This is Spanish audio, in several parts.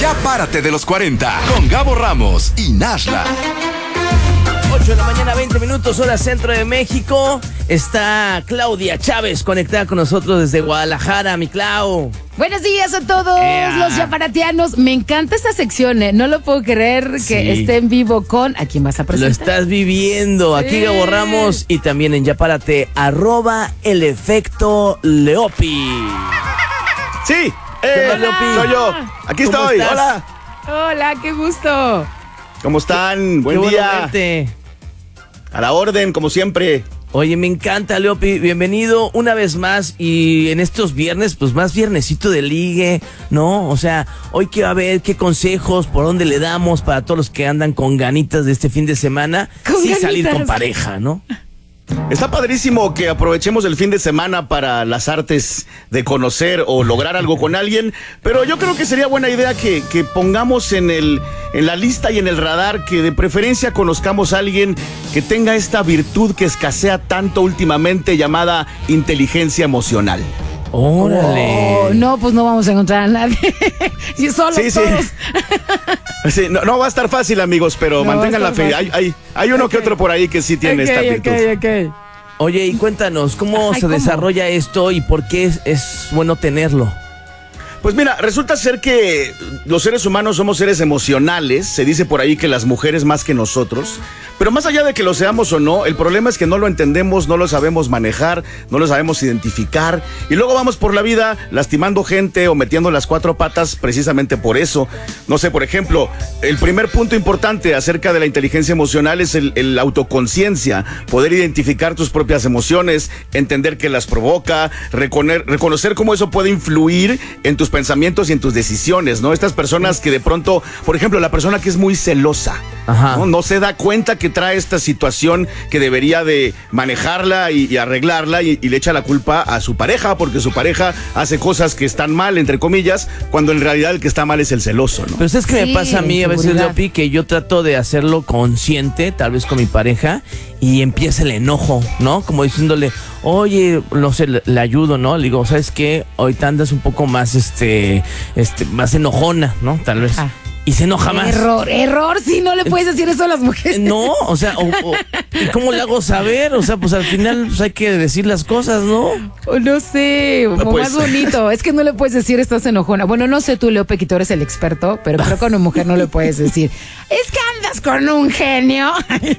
Ya párate de los 40 con Gabo Ramos y Nashla. 8 de la mañana, 20 minutos, hora centro de México. Está Claudia Chávez conectada con nosotros desde Guadalajara, mi Clau. Buenos días a todos los yaparatianos. Me encanta esta sección, No lo puedo creer que esté en vivo con... ¿A quién vas a presentar? Lo estás viviendo. Aquí Gabo Ramos y también en Yapárate, @el efecto Leopi. Sí, Leopi? soy yo. Aquí estoy. estás? Hola. Hola, qué gusto. ¿Cómo están? Buen Qué bueno día. verte. A la orden, como siempre. Oye, me encanta, Leopi. Bienvenido una vez más. Y en estos viernes, pues más viernesito de ligue, ¿no? O sea, hoy que va a ver qué consejos, por dónde le damos para todos los que andan con ganitas de este fin de semana. Sí, salir con pareja, ¿no? Está padrísimo que aprovechemos el fin de semana para las artes de conocer o lograr algo con alguien, pero yo creo que sería buena idea que pongamos en la lista y en el radar que de preferencia conozcamos a alguien que tenga esta virtud que escasea tanto últimamente llamada inteligencia emocional. ¡Órale! Oh, no, pues no vamos a encontrar a nadie. Sí, solos todos. Sí, no va a estar fácil, amigos, pero No mantengan va a la fe. estar Hay uno que otro por ahí que sí tiene esta virtud. Oye, y cuéntanos, ¿cómo se desarrolla esto y por qué es bueno tenerlo? Pues mira, resulta ser que los seres humanos somos seres emocionales. Se dice por ahí que las mujeres más que nosotros. Pero más allá de que lo seamos o no, el problema es que no lo entendemos, no lo sabemos manejar, no lo sabemos identificar. Y luego vamos por la vida lastimando gente o metiendo las cuatro patas precisamente por eso. No sé, por ejemplo, el primer punto importante acerca de la inteligencia emocional es el autoconciencia. Poder identificar tus propias emociones, entender qué las provoca, reconocer cómo eso puede influir en tus pensamientos y en tus decisiones, ¿no? Estas personas que de pronto, por ejemplo, la persona que es muy celosa, no se da cuenta que trae esta situación que debería de manejarla y arreglarla y le echa la culpa a su pareja porque su pareja hace cosas que están mal, entre comillas, cuando en realidad el que está mal es el celoso, ¿no? Pero ¿sabes qué me pasa a mí a veces, seguridad. Leopi? Que yo trato de hacerlo consciente, tal vez con mi pareja, y empieza el enojo, ¿no? Como diciéndole, oye, no sé, le ayudo, ¿no? Le digo, ¿sabes qué? Ahorita andas un poco más, más enojona, ¿no? Tal vez. Y se enoja más. Error, sí, no le puedes decir eso a las mujeres. No, o sea, ¿y cómo le hago saber? O sea, pues al final pues, hay que decir las cosas, ¿no? O no sé, como pues, más bonito. Es que no le puedes decir estás enojona. Bueno, no sé tú, Leope, que tú eres el experto, pero creo que a una mujer no le puedes decir, es que andas con un genio.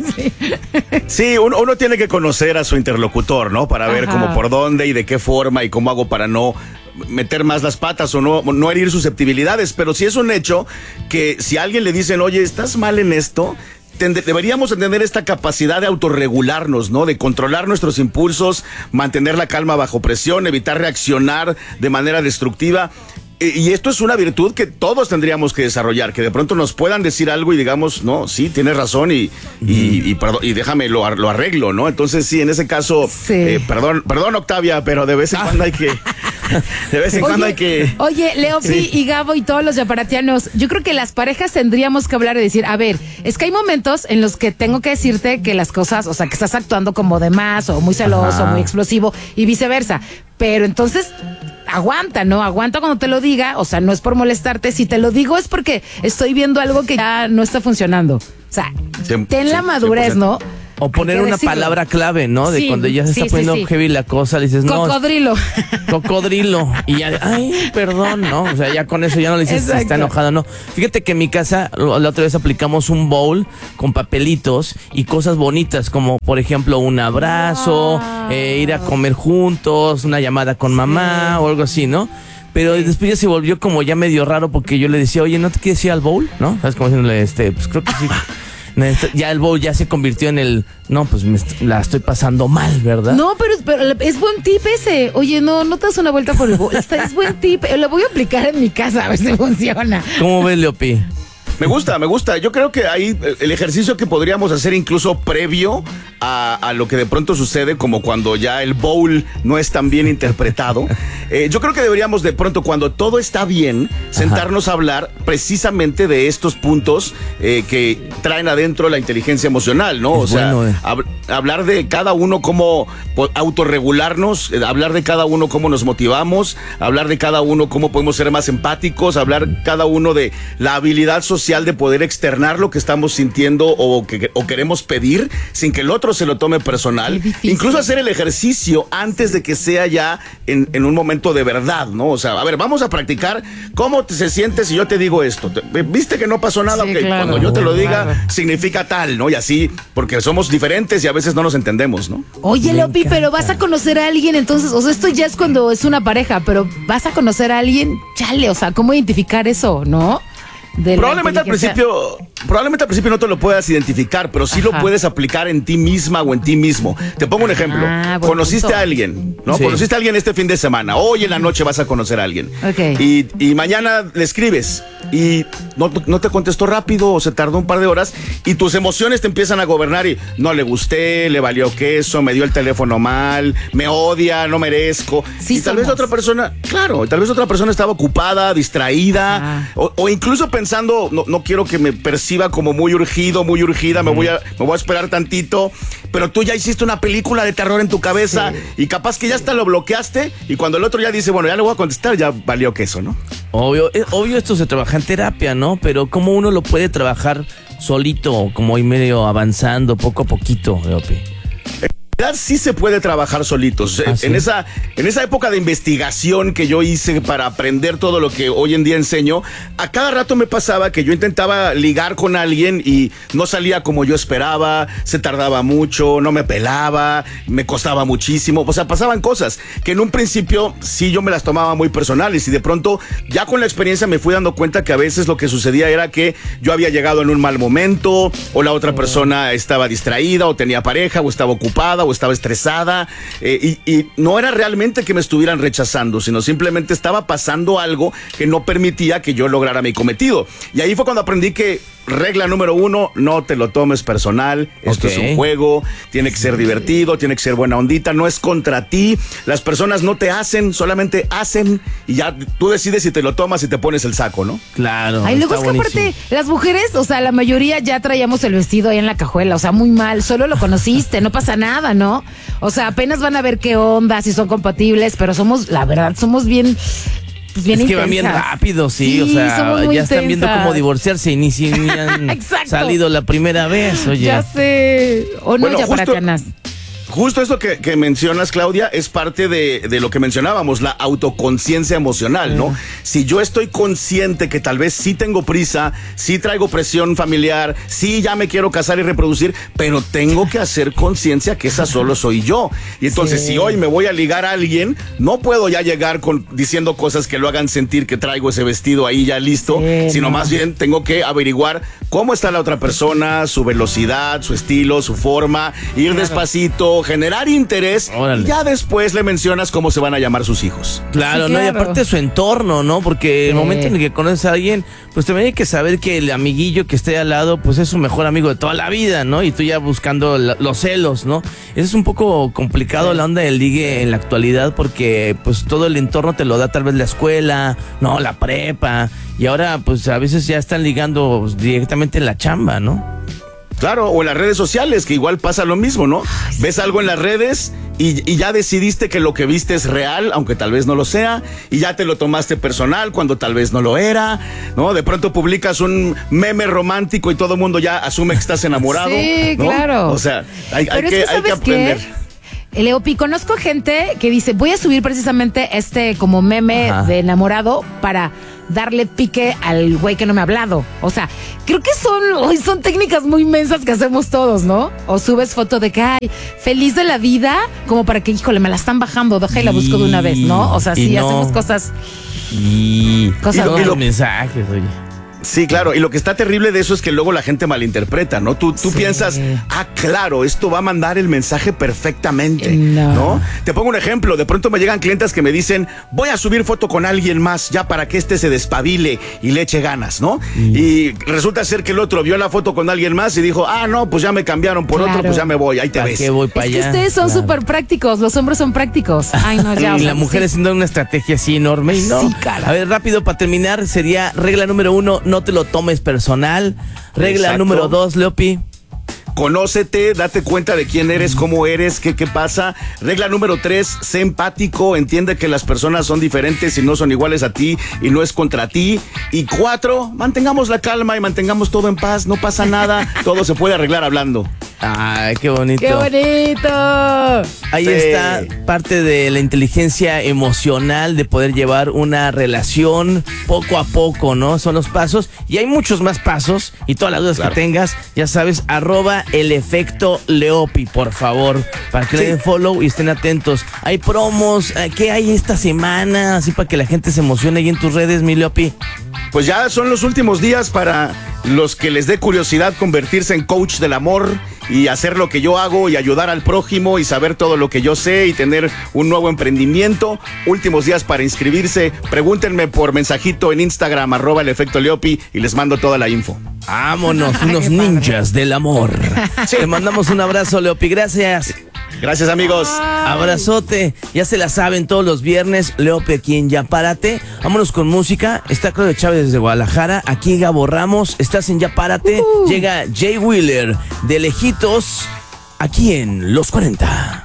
Sí, uno tiene que conocer a su interlocutor, ¿no? Para ver cómo por dónde y de qué forma y cómo hago para no meter más las patas o no herir susceptibilidades. Pero sí es un hecho que si a alguien le dicen, oye, estás mal en esto, deberíamos tener esta capacidad de autorregularnos, ¿no? De controlar nuestros impulsos, mantener la calma bajo presión, evitar reaccionar de manera destructiva. Y esto es una virtud que todos tendríamos que desarrollar, que de pronto nos puedan decir algo y digamos, no, sí, tienes razón y déjame, lo arreglo, ¿no? Entonces, sí, en ese caso, sí. Perdón, Octavia, pero de vez en cuando hay que... Oye, Leopi y Gabo y todos los yaparatianos, yo creo que las parejas tendríamos que hablar y decir, a ver, es que hay momentos en los que tengo que decirte que las cosas, o sea, que estás actuando como de más o muy celoso, muy explosivo y viceversa. Pero entonces, aguanta, ¿no? Aguanta cuando te lo diga, o sea, no es por molestarte. Si te lo digo es porque estoy viendo algo que ya no está funcionando. O sea, ten la madurez, 100%. ¿No? O poner una palabra clave, ¿no? De cuando ya se está poniendo heavy la cosa, le dices, cocodrilo. No. Cocodrilo. Y ya, ay, perdón, ¿no? O sea, ya con eso ya no le dices si está enojado, no. Fíjate que en mi casa la otra vez aplicamos un bowl con papelitos y cosas bonitas, como por ejemplo un abrazo, ir a comer juntos, una llamada con mamá o algo así, ¿no? Pero después ya se volvió como ya medio raro porque yo le decía, oye, ¿no te quieres ir al bowl? ¿No? ¿Sabes? Como diciéndole, pues creo que sí. Ya el bowl ya se convirtió en el, no, pues la estoy pasando mal, ¿verdad? No, pero es buen tip ese. Oye, no te das una vuelta por el bowl. Es buen tip. Lo voy a aplicar en mi casa a ver si funciona. ¿Cómo ves, Leopi? Me gusta. Yo creo que ahí el ejercicio que podríamos hacer incluso previo a lo que de pronto sucede, como cuando ya el bowl no es tan bien interpretado. Yo creo que deberíamos de pronto, cuando todo está bien, sentarnos a hablar precisamente de estos puntos que traen adentro la inteligencia emocional, ¿no? O sea, hablar de cada uno cómo autorregularnos, hablar de cada uno cómo nos motivamos, hablar de cada uno cómo podemos ser más empáticos, hablar cada uno de la habilidad social de poder externar lo que estamos sintiendo o queremos pedir sin que el otro se lo tome personal. Incluso hacer el ejercicio antes de que sea ya en un momento de verdad, ¿no? O sea, a ver, vamos a practicar cómo se siente si yo te digo esto. ¿Viste que no pasó nada? Sí, Okay, claro, cuando yo te lo diga, significa tal, ¿no? Y así, porque somos diferentes y a veces no nos entendemos, ¿no? Oye, Leopi, pero vas a conocer a alguien, entonces, o sea, esto ya es cuando es una pareja, pero vas a conocer a alguien, chale, o sea, ¿cómo identificar eso, no? Probablemente al principio no te lo puedas identificar, pero sí lo puedes aplicar en ti misma o en ti mismo. Te pongo un ejemplo. Conociste a alguien, ¿no? Sí. Conociste a alguien este fin de semana. Hoy en la noche vas a conocer a alguien. Okay. Y mañana le escribes y no te contestó rápido o se tardó un par de horas y tus emociones te empiezan a gobernar y no le gusté, le valió queso, me dio el teléfono mal, me odia, no merezco. Sí, y tal vez otra persona estaba ocupada, distraída o incluso pensando, no quiero que me perciba como muy urgido, muy urgida, me voy a esperar tantito, pero tú ya hiciste una película de terror en tu cabeza y capaz que ya hasta lo bloqueaste y cuando el otro ya dice, bueno, ya le voy a contestar, ya valió queso, ¿no? Obvio esto se trabaja en terapia, ¿no? Pero ¿cómo uno lo puede trabajar solito, como hoy medio avanzando, poco a poquito, Leopi? Sí se puede trabajar solitos. ¿Sí? En esa época de investigación que yo hice para aprender todo lo que hoy en día enseño, a cada rato me pasaba que yo intentaba ligar con alguien y no salía como yo esperaba, se tardaba mucho, no me pelaba, me costaba muchísimo. O sea, pasaban cosas que en un principio sí yo me las tomaba muy personales y de pronto ya con la experiencia me fui dando cuenta que a veces lo que sucedía era que yo había llegado en un mal momento o la otra persona estaba distraída o tenía pareja o estaba ocupada o estaba estresada y no era realmente que me estuvieran rechazando, sino simplemente estaba pasando algo que no permitía que yo lograra mi cometido. Y ahí fue cuando aprendí que regla número 1, no te lo tomes personal, esto es un juego, tiene que ser divertido, tiene que ser buena ondita, no es contra ti, las personas no te hacen, solamente hacen y ya tú decides si te lo tomas y te pones el saco, ¿no? Claro. Ay, luego es que aparte, las mujeres, o sea, la mayoría ya traíamos el vestido ahí en la cajuela, o sea, muy mal, solo lo conociste, no pasa nada, ¿no? O sea, apenas van a ver qué onda, si son compatibles, pero la verdad, somos bien... Pues bien es que intensas. van bien rápido, sí, o sea, ya están viendo cómo divorciarse y ni han salido la primera vez, oye. Ya sé. O no, ya para canas. Justo eso que mencionas, Claudia, es parte de lo que mencionábamos, la autoconciencia emocional, ¿no? Si yo estoy consciente que tal vez sí tengo prisa, sí traigo presión familiar, sí ya me quiero casar y reproducir, pero tengo que hacer conciencia que esa solo soy yo. Y entonces si hoy me voy a ligar a alguien, no puedo ya llegar diciendo cosas que lo hagan sentir que traigo ese vestido ahí ya listo, sino más bien tengo que averiguar cómo está la otra persona, su velocidad, su estilo, su forma, ir despacito, generar interés. Órale. Y ya después le mencionas cómo se van a llamar sus hijos. Claro, ¿no? Y aparte su entorno, ¿no? Porque el momento en el que conoces a alguien, pues también hay que saber que el amiguillo que esté al lado, pues es su mejor amigo de toda la vida, ¿no? Y tú ya buscando los celos, ¿no? Eso es un poco complicado la onda del ligue en la actualidad porque pues todo el entorno te lo da tal vez la escuela, ¿no? La prepa. Y ahora pues a veces ya están ligando pues, directamente en la chamba, ¿no? Claro, o en las redes sociales, que igual pasa lo mismo, ¿no? Ves algo en las redes y ya decidiste que lo que viste es real, aunque tal vez no lo sea, y ya te lo tomaste personal cuando tal vez no lo era, ¿no? De pronto publicas un meme romántico y todo el mundo ya asume que estás enamorado. Sí, ¿no? claro. O sea, hay que aprender. Leopi, conozco gente que dice, voy a subir precisamente como meme de enamorado para darle pique al güey que no me ha hablado. O sea, creo que son técnicas muy mensas que hacemos todos, ¿no? O subes foto de que, ay, feliz de la vida, como para que, híjole, me la están bajando, deja y la busco de una vez, ¿no? O sea, sí, hacemos cosas... Cosas y los mensajes, oye. Sí, claro, y lo que está terrible de eso es que luego la gente malinterpreta, ¿no? Tú piensas, claro, esto va a mandar el mensaje perfectamente, ¿no? Te pongo un ejemplo, de pronto me llegan clientes que me dicen, voy a subir foto con alguien más ya para que se despabile y le eche ganas, ¿no? Y resulta ser que el otro vio la foto con alguien más y dijo, no, pues ya me cambiaron por otro, pues ya me voy, ahí te ves. ¿Qué voy para allá? Es que ustedes son súper prácticos, los hombres son prácticos. Ay, no, ya. Y la mujer haciendo una estrategia así enorme, ¿no? Sí, cara. A ver, rápido, para terminar, sería regla número 1, no te lo tomes personal. Regla número 2, Leopi. Conócete, date cuenta de quién eres, cómo eres, qué pasa. Regla número 3, sé empático, entiende que las personas son diferentes y no son iguales a ti y no es contra ti. Y 4, mantengamos la calma y mantengamos todo en paz, no pasa nada, todo se puede arreglar hablando. Ay, qué bonito. ¡Qué bonito! Ahí está parte de la inteligencia emocional de poder llevar una relación poco a poco, ¿no? Son los pasos. Y hay muchos más pasos. Y todas las dudas que tengas, ya sabes, @elefectoleopi, por favor. Para que le den follow y estén atentos. Hay promos. ¿Qué hay esta semana? Así para que la gente se emocione ahí en tus redes, mi Leopi. Pues ya son los últimos días para los que les dé curiosidad convertirse en coach del amor y hacer lo que yo hago y ayudar al prójimo y saber todo lo que yo sé y tener un nuevo emprendimiento. Últimos días para inscribirse. Pregúntenme por mensajito en Instagram, @elefectoleopi y les mando toda la info. Vámonos, unos ninjas del amor. Te mandamos un abrazo, Leopi. Gracias. Gracias, amigos. Abrazote. Ya se la saben todos los viernes. Leopi aquí en Ya Párate. Vámonos con música. Está Claudio Chávez desde Guadalajara. Aquí Gabo Ramos. Estás en Ya Párate. Llega Jay Wheeler de lejitos aquí en Los 40.